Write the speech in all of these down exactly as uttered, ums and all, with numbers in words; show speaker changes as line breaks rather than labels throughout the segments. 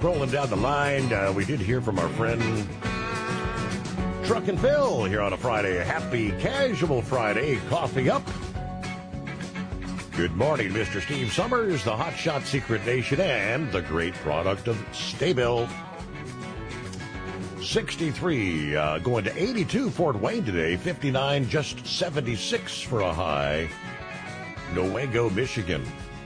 scrolling down the line, uh, we did hear from our friend Truck and Phil here on a Friday. Happy Casual Friday. Coffee up. Good morning, Mister Steve Summers, the Hotshot Secret Nation, and the great product of Staybill. sixty-three, uh, going to eighty-two Fort Wayne today. fifty-nine, just seventy-six for a high. Nowego, Michigan.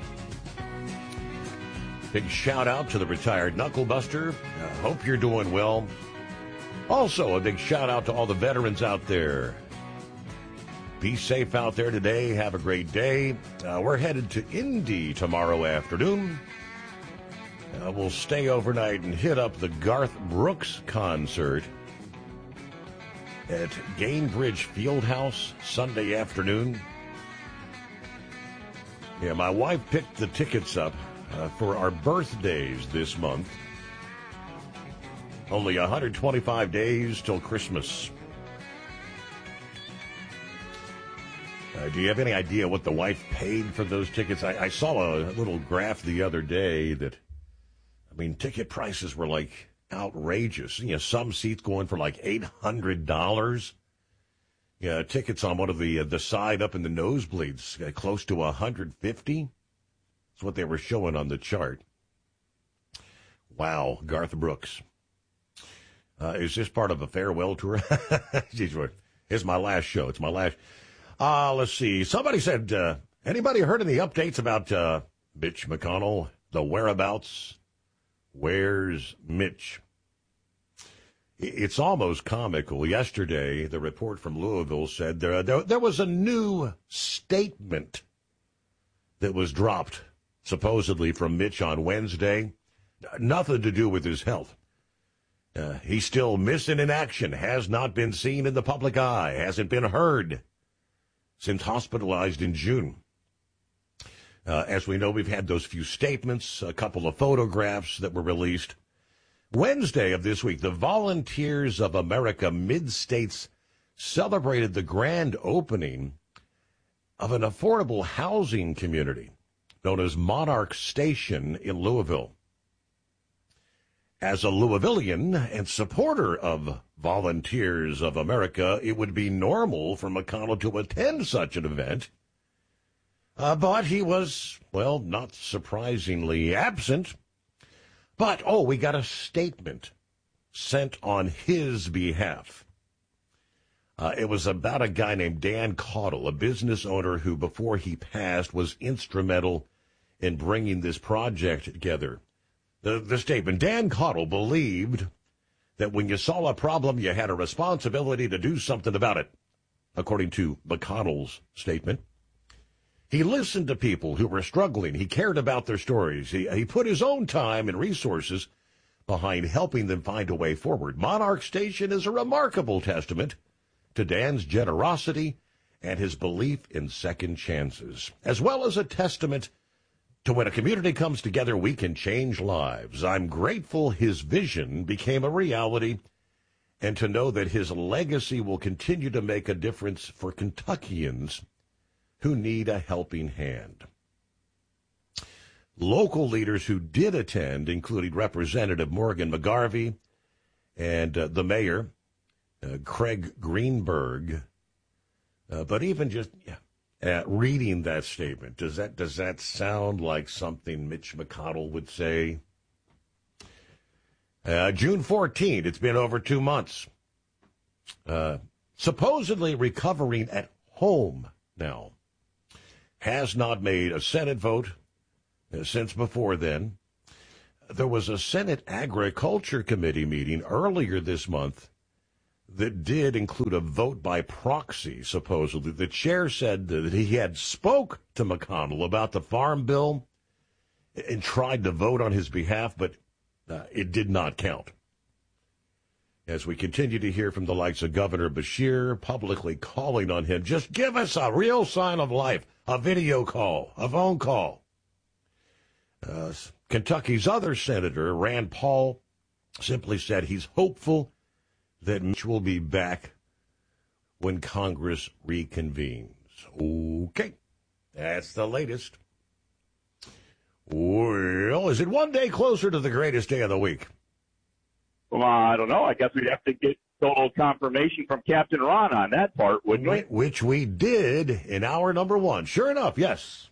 Big shout out to the retired Knucklebuster. Uh, hope you're doing well. Also, a big shout out to all the veterans out there. Be safe out there today. Have a great day. Uh, we're headed to Indy tomorrow afternoon. Uh, we'll stay overnight and hit up the Garth Brooks concert at Gainbridge Fieldhouse Sunday afternoon. Yeah, my wife picked the tickets up uh, for our birthdays this month. Only one hundred twenty-five days till Christmas. Uh, do you have any idea what the wife paid for those tickets? I, I saw a little graph the other day that, I mean, ticket prices were like outrageous. You know, some seats going for like eight hundred dollars. Yeah, tickets on one of the uh, the side up in the nosebleeds, uh, close to one hundred fifty dollars. That's what they were showing on the chart. Wow, Garth Brooks. Uh, is this part of a farewell tour? It's my last show. It's my last. Uh, let's see. Somebody said, uh, anybody heard any updates about uh, Mitch McConnell, the whereabouts? Where's Mitch? It's almost comical. Yesterday, the report from Louisville said there, there, there was a new statement that was dropped, supposedly from Mitch on Wednesday. Nothing to do with his health. Uh, he's still missing in action, has not been seen in the public eye, hasn't been heard since hospitalized in June. Uh, as we know, we've had those few statements, a couple of photographs that were released. Wednesday of this week, the Volunteers of America Mid-States celebrated the grand opening of an affordable housing community known as Monarch Station in Louisville. As a Louisvillian and supporter of Volunteers of America, it would be normal for McConnell to attend such an event. Uh, but he was, well, not surprisingly absent. But, oh, we got a statement sent on his behalf. Uh, it was about a guy named Dan Caudle, a business owner who, before he passed, was instrumental in bringing this project together. The, the statement, Dan Caudle believed that when you saw a problem, you had a responsibility to do something about it, according to McConnell's statement. He listened to people who were struggling. He cared about their stories. He, he put his own time and resources behind helping them find a way forward. Monarch Station is a remarkable testament to Dan's generosity and his belief in second chances, as well as a testament to when a community comes together, we can change lives. I'm grateful his vision became a reality and to know that his legacy will continue to make a difference for Kentuckians who need a helping hand. Local leaders who did attend included Representative Morgan McGarvey and uh, the mayor, uh, Craig Greenberg. Uh, but even just yeah, uh, reading that statement, does that does that sound like something Mitch McConnell would say? Uh, June fourteenth, it's been over two months. Uh, supposedly recovering at home now. Has not made a Senate vote uh, since before then. There was a Senate Agriculture Committee meeting earlier this month that did include a vote by proxy, supposedly. The chair said that he had spoke to McConnell about the farm bill and tried to vote on his behalf, but uh, it did not count. As we continue to hear from the likes of Governor Beshear publicly calling on him, just give us a real sign of life, a video call, a phone call. Uh, Kentucky's other senator, Rand Paul, simply said he's hopeful that Mitch will be back when Congress reconvenes. Okay, that's the latest. Well, is it one day closer to the greatest day of the week?
Well, I don't know. I guess we'd have to get total confirmation from Captain Ron on that part, wouldn't we?
Which we did in hour number one. Sure enough, yes.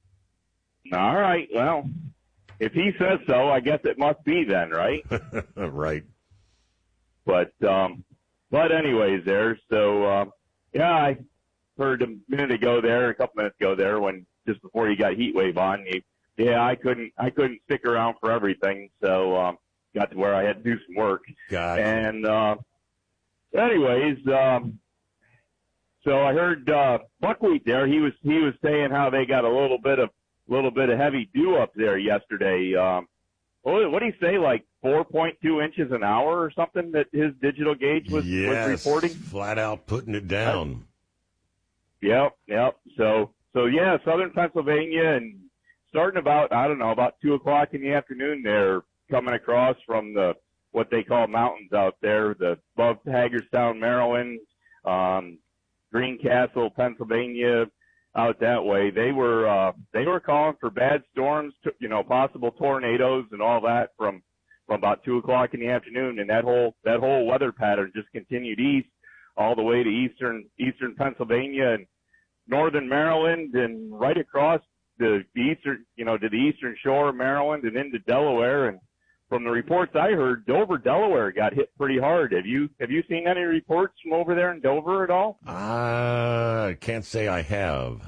All right. Well, if he says so, I guess it must be then, right?
Right.
But, um, but anyways, there. So, um, yeah, I heard a minute ago there, a couple minutes ago there, when just before you got heat wave on, you, yeah, I couldn't, I couldn't stick around for everything. So, um, got to where I had to do some work.
Gotcha.
And, uh, anyways, um, so I heard, uh, Buckwheat there. He was, he was saying how they got a little bit of, little bit of heavy dew up there yesterday. Um, what what did he say? Like four point two inches an hour or something that his digital gauge was,
yes,
was reporting?
Flat out putting it down.
Yep. Yep. So, so yeah, Southern Pennsylvania, and starting about, I don't know, about two o'clock in the afternoon, they're coming across from the, what they call mountains out there, the above Hagerstown, Maryland, um, Greencastle, Pennsylvania, out that way. They were, uh, they were calling for bad storms, to, you know, possible tornadoes and all that from, from about two o'clock in the afternoon. And that whole, that whole weather pattern just continued east all the way to eastern, eastern Pennsylvania and northern Maryland and right across the, the eastern, you know, to the eastern shore of Maryland and into Delaware. And from the reports I heard, Dover, Delaware got hit pretty hard. Have you, have you seen any reports from over there in Dover at all?
I uh, can't say I have.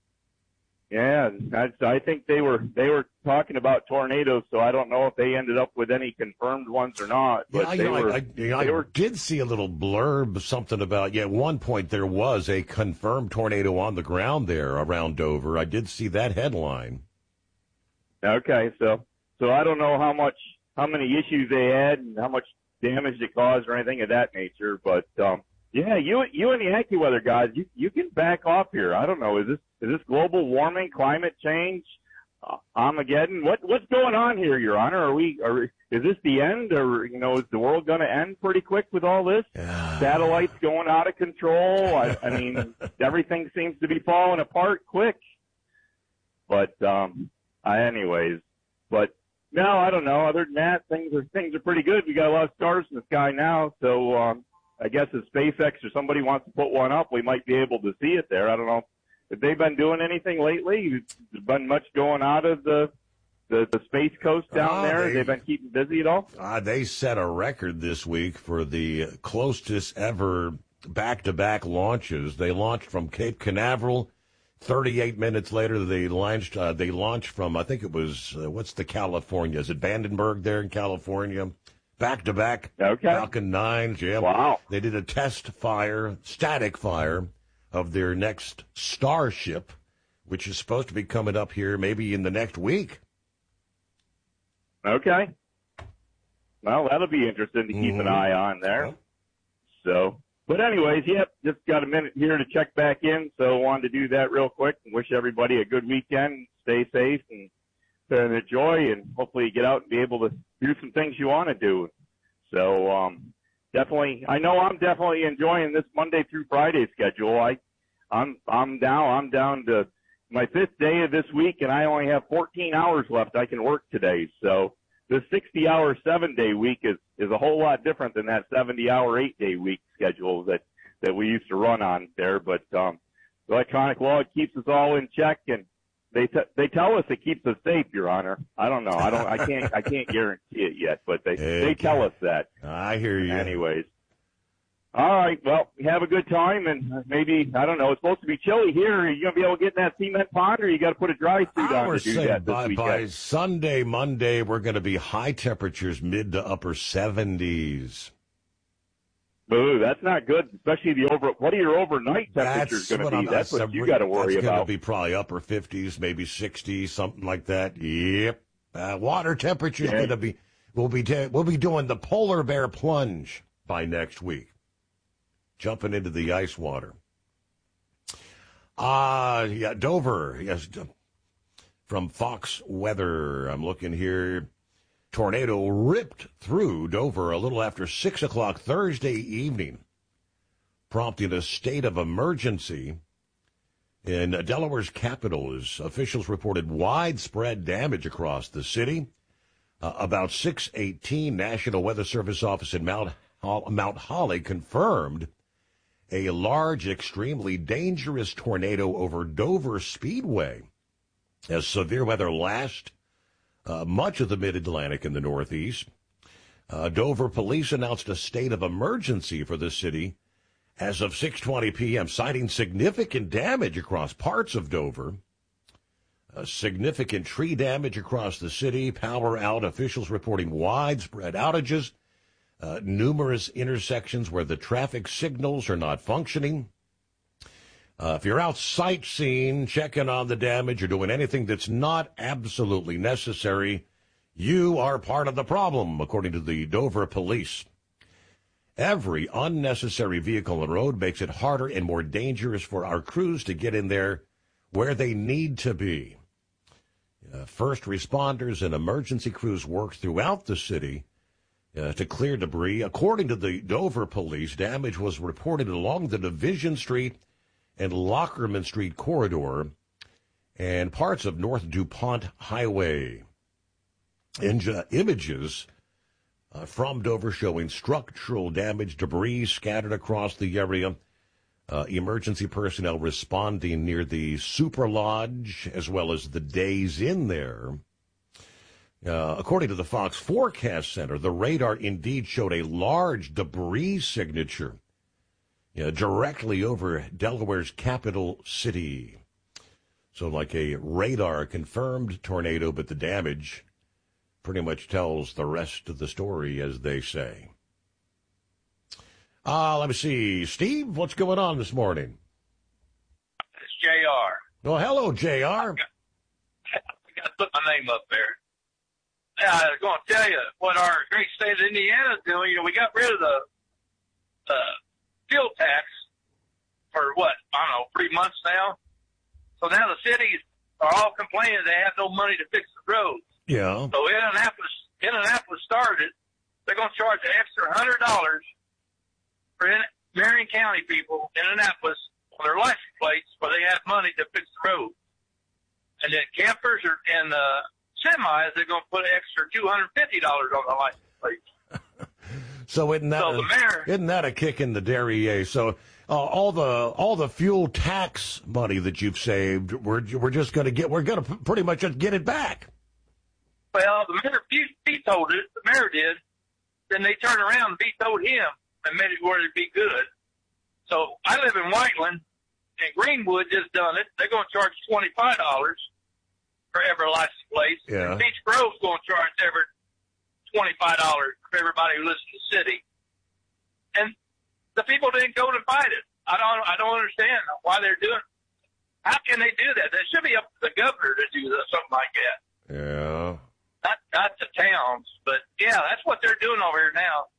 Yeah, I, I think they were, they were talking about tornadoes, so I don't know if they ended up with any confirmed ones or not. But
yeah,
they
you know,
were,
I, I,
they
I
were,
did see a little blurb, something about, yeah, at one point there was a confirmed tornado on the ground there around Dover. I did see that headline.
Okay, so, so I don't know how much, how many issues they had and how much damage it caused or anything of that nature, but, um, yeah, you, you and the AccuWeather guys, you, you can back off here. I don't know. Is this, is this global warming, climate change, uh, Armageddon? What, what's going on here, Your Honor? Are we, are, is this the end, or, you know, is the world going to end pretty quick with all this? Satellites going out of control. I, I mean, everything seems to be falling apart quick. But, um, I, anyways, but no, I don't know. Other than that, things are, things are pretty good. We got a lot of stars in the sky now. So, um, I guess if SpaceX or somebody wants to put one up, we might be able to see it there. I don't know. Have they been doing anything lately? There's been much going out of the the, the Space Coast down
Ah,
there?
they,
Have they been keeping busy at all?
Uh, they set a record this week for the closest ever back-to-back launches. They launched from Cape Canaveral. thirty-eight minutes later, they launched. Uh, they launched from, I think it was, uh, what's the California? Is it Vandenberg there in California? Back-to-back
Okay.
Falcon nines, yeah.
Wow.
They did a test fire, static fire, of their next Starship, which is supposed to be coming up here maybe in the next week.
Okay. Well, that'll be interesting to keep
mm-hmm.
an eye on there. So, but anyways, yep, just got a minute here to check back in, so wanted to do that real quick and wish everybody a good weekend. Stay safe and and enjoy, and hopefully you get out and be able to do some things you want to do. So, um, definitely, I know I'm definitely enjoying this Monday through Friday schedule. I, I'm, I'm down, I'm down to my fifth day of this week, and I only have fourteen hours left I can work today. So the sixty hour, seven day week is, is a whole lot different than that seventy hour, eight day week schedule that, that we used to run on there. But, um, the electronic log keeps us all in check, and They t- they tell us it keeps us safe, Your Honor. I don't know. I don't. I can't. I can't guarantee it yet, but they
okay.
they tell us that.
I hear you.
Anyways, all right. Well, have a good time, and maybe I don't know. It's supposed to be chilly here. Are you gonna be able to get in that cement pond, or you got to put a dry suit
I
on to do
say
that this
by,
weekend?
by Sunday, Monday, we're going to be high temperatures, mid to upper seventies.
Boo, that's not good, especially the over. What are your overnight temperatures going to be?
I'm,
that's what you got to worry
that's
about.
It's going to be probably upper fifties, maybe sixties, something like that. Yep. Uh, water temperature's
yeah.
going to be. We'll be ta- we'll be doing the polar bear plunge by next week, jumping into the ice water. Ah, uh, yeah, Dover. Yes, from Fox Weather. I'm looking here. Tornado ripped through Dover a little after six o'clock Thursday evening, prompting a state of emergency In Delaware's capital, as officials reported widespread damage across the city. Uh, about six eighteen, National Weather Service office in Mount, Mount Holly confirmed a large, extremely dangerous tornado over Dover Speedway as severe weather lashed uh, much of the mid-Atlantic and the Northeast. Uh, Dover police announced a state of emergency for the city as of six twenty p.m., citing significant damage across parts of Dover. Uh, significant tree damage across the city, power out, officials reporting widespread outages, uh, numerous intersections where the traffic signals are not functioning. Uh, if you're out sightseeing, checking on the damage, or doing anything that's not absolutely necessary, you are part of the problem, according to the Dover police. Every unnecessary vehicle on the road makes it harder and more dangerous for our crews to get in there where they need to be. Uh, first responders and emergency crews worked throughout the city uh, to clear debris. According to the Dover police, damage was reported along the Division Street and Lockerman Street corridor and parts of North DuPont Highway. In, uh, images Uh, from Dover showing structural damage, debris scattered across the area. Uh, emergency personnel responding near the Super Lodge, as well as the Days Inn there. Uh, according to the Fox Forecast Center, the radar indeed showed a large debris signature uh, directly over Delaware's capital city. So like a radar-confirmed tornado, but the damage pretty much tells the rest of the story, as they say. Uh, let me see. Steve, what's going on this morning?
It's J R.
Well, hello, J R.
I got to put my name up there. Yeah, I was going to tell you what our great state of Indiana is doing. You know, we got rid of the uh, fuel tax for, what, I don't know, three months now. So now the cities are all complaining they have no money to fix the roads.
Yeah.
So Indianapolis, Indianapolis started. They're going to charge an extra one hundred dollars for in, Marion County people in Indianapolis on their license plates where they have money to fix the road. And then campers are, and uh, semis, they're going to put an extra two hundred fifty dollars on the license plates.
So isn't that,
so
a,
the mayor,
isn't that a kick in the derriere? So uh, all the all the fuel tax money that you've saved, we're we're just going to get we're going to pretty much just get it back.
well, the mayor vetoed it. The mayor did. Then they turned around and vetoed him and made it where it'd be good. So I live in Whiteland, and Greenwood just done it. They're going to charge twenty-five dollars for every license plate.
Yeah.
And Beach Grove's going to charge every twenty-five dollars for everybody who lives in the city. And the people didn't go to fight it. I don't. I don't understand why they're doing it. How can they do that? That should be up to the governor to do something like that.
Yeah.
Not not the towns, but yeah, that's what they're doing over here now.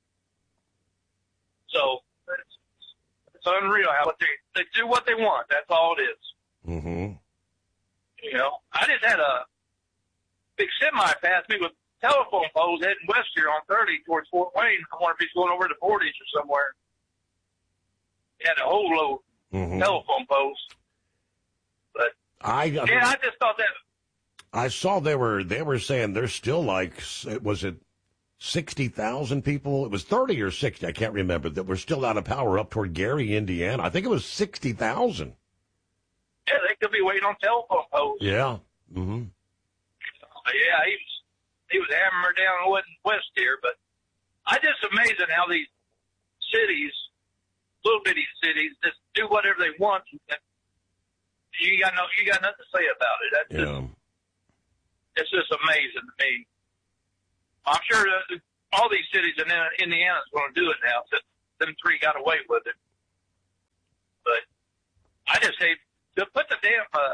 So it's, it's unreal how they they do what they want. That's all it is.
Mm-hmm.
You know, I just had a big semi pass me with telephone poles heading west here on thirty towards Fort Wayne. I wonder if he's going over to Portage or somewhere. He had a whole load
Mm-hmm.
of telephone poles. But
I
yeah, I just thought that.
I saw they were they were saying there's still like was it sixty thousand people? It was thirty or sixty, I can't remember, that were still out of power up toward Gary, Indiana. I think it was sixty thousand.
Yeah, they could be waiting on telephone poles.
Yeah. Mm-hmm.
Yeah, he was he was hammering down west here, but I just amazing how these cities, little bitty cities, just do whatever they want. You got no, you got nothing to say about it. That's
Yeah.
just, it's just amazing to me. I'm sure that all these cities in Indiana is going to do it now since them three got away with it. But I just say to put the damn uh,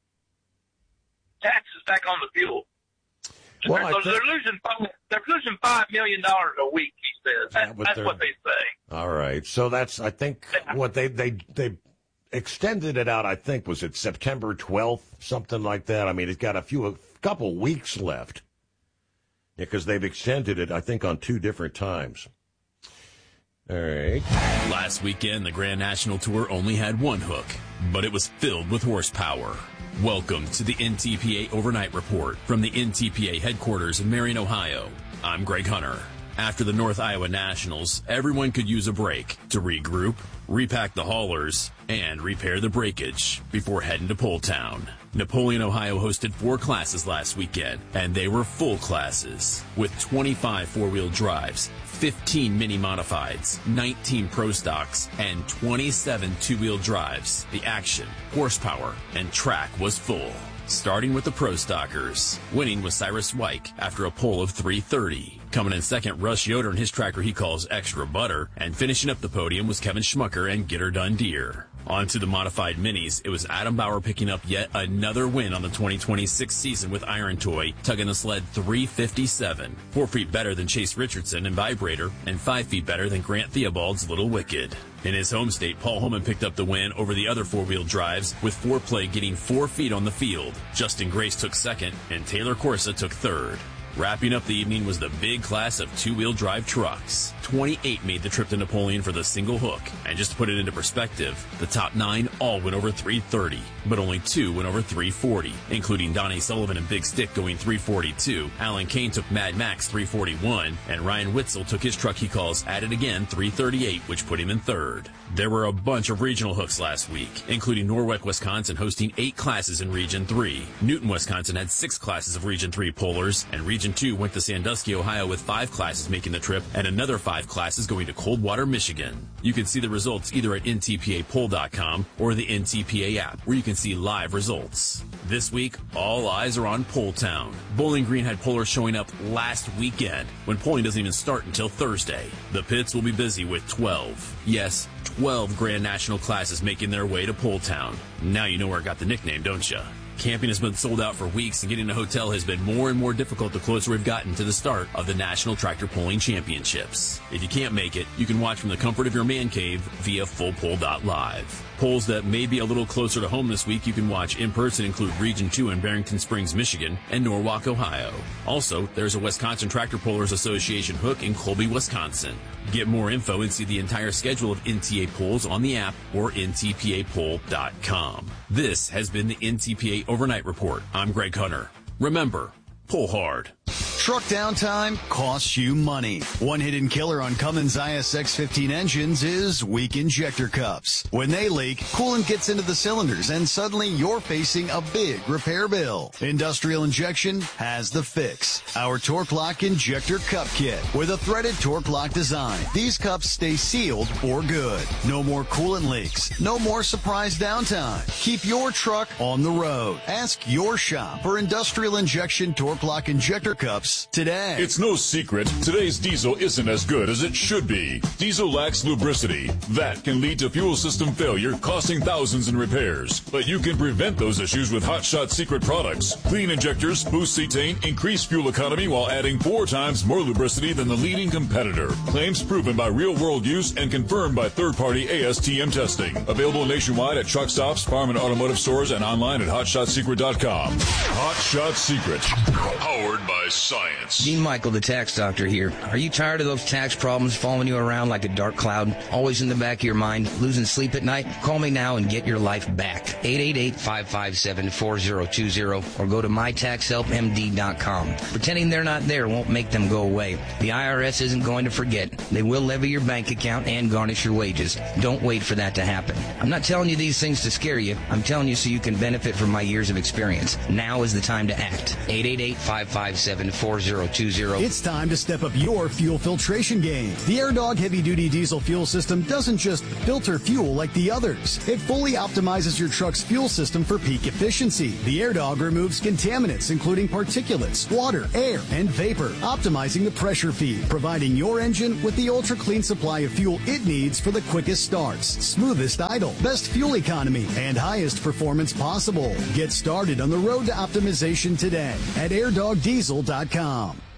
taxes back on the fuel.
Well,
they're,
I
they're
think-
losing five, they're losing five million dollars a week. He says
that
that,
what
that's
they're-
what they say.
All right. So that's, I think, what they, they, they extended it out, I think, was it September twelfth, something like that? I mean, it's got a few, a couple weeks left. Because they've extended it, I think, on two different times. All right.
Last weekend, the Grand National Tour only had one hook, but it was filled with horsepower. Welcome to the N T P A Overnight Report from the N T P A headquarters in Marion, Ohio. I'm Greg Hunter. After the North Iowa Nationals, everyone could use a break to regroup, repack the haulers, and repair the breakage before heading to Pole Town. Napoleon, Ohio hosted four classes last weekend, and they were full classes with twenty-five four-wheel drives, fifteen mini modifieds, nineteen pro stocks, and twenty-seven two-wheel drives. The action, horsepower, and track was full. Starting with the pro stockers. Winning was Cyrus Wyke after a pole of three thirty. Coming in second, Russ Yoder and his tractor he calls Extra Butter. And finishing up the podium was Kevin Schmucker and Gitter Dundeer. On to the modified minis. It was Adam Bauer picking up yet another win on the twenty twenty-six season with Iron Toy, tugging the sled three fifty-seven. Four feet better than Chase Richardson and Vibrator, and five feet better than Grant Theobald's Little Wicked. In his home state, Paul Holman picked up the win over the other four-wheel drives, with Foreplay getting four feet on the field. Justin Grace took second, and Taylor Corsa took third. Wrapping up the evening was the big class of two-wheel drive trucks. twenty-eight made the trip to Napoleon for the single hook. And just to put it into perspective, the top nine all went over three thirty, but only two went over three forty, including Donnie Sullivan and Big Stick going three forty-two, Alan Kane took Mad Max three forty-one, and Ryan Witzel took his truck he calls At It Again three thirty-eight, which put him in third. There were a bunch of regional hooks last week, including Norwalk, Wisconsin hosting eight classes in Region three. Newton, Wisconsin had six classes of Region three pullers, and Region two went to Sandusky, Ohio with five classes making the trip and another five classes going to Coldwater, Michigan. You can see the results either at N T P A poll dot com or the N T P A app, where you can see live results. This week, all eyes are on Pole Town. Bowling Green had pullers showing up last weekend, when polling doesn't even start until Thursday. The pits will be busy with twelve. Yes, twelve Grand National classes making their way to Pole Town. Now you know where I got the nickname, don't you? Camping has been sold out for weeks, and getting a hotel has been more and more difficult the closer we've gotten to the start of the National Tractor Pulling Championships. If you can't make it, you can watch from the comfort of your man cave via full pole dot live. Polls that may be a little closer to home this week you can watch in person include Region two in Barrington Springs, Michigan, and Norwalk, Ohio. Also, there's a Wisconsin Tractor Pullers Association hook in Colby, Wisconsin. Get more info and see the entire schedule of N T A polls on the app or N T P A poll dot com. This has been the N T P A Overnight Report. I'm Greg Hunter. Remember, pull hard.
Truck downtime costs you money. One hidden killer on Cummins I S X fifteen engines is weak injector cups. When they leak, coolant gets into the cylinders and suddenly you're facing a big repair bill. Industrial Injection has the fix. Our Torque Lock Injector Cup Kit with a threaded Torque Lock design. These cups stay sealed for good. No more coolant leaks. No more surprise downtime. Keep your truck on the road. Ask your shop for Industrial Injection Torque Lock Injector Cups today.
It's no secret, today's diesel isn't as good as it should be. Diesel lacks lubricity. That can lead to fuel system failure, costing thousands in repairs. But you can prevent those issues with Hot Shot Secret products. Clean injectors, boost cetane, increase fuel economy while adding four times more lubricity than the leading competitor. Claims proven by real-world use and confirmed by third-party A S T M testing. Available nationwide at truck stops, farm and automotive stores, and online at hot shot secret dot com. Hot Shot Secret, powered by Science.
Dean Michael, the tax doctor here. Are you tired of those tax problems following you around like a dark cloud, always in the back of your mind, losing sleep at night? Call me now and get your life back. eight eight eight, five five seven, four zero two zero or go to my tax help M D dot com. Pretending they're not there won't make them go away. The I R S isn't going to forget. They will levy your bank account and garnish your wages. Don't wait for that to happen. I'm not telling you these things to scare you. I'm telling you so you can benefit from my years of experience. Now is the time to act. eight eight eight, five five seven, four zero two zero.
It's time to step up your fuel filtration game. The AirDog heavy-duty diesel fuel system doesn't just filter fuel like the others. It fully optimizes your truck's fuel system for peak efficiency. The AirDog removes contaminants, including particulates, water, air, and vapor, optimizing the pressure feed, providing your engine with the ultra-clean supply of fuel it needs for the quickest starts, smoothest idle, best fuel economy, and highest performance possible. Get started on the road to optimization today at air dog diesel dot com.